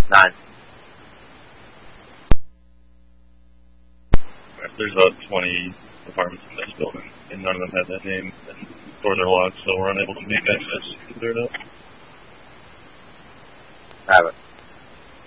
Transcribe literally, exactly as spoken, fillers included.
Nine. Right, there's about twenty apartments in this building, and none of them have that name, and doors are locked, so we're unable to make access. Clear it up. Have it.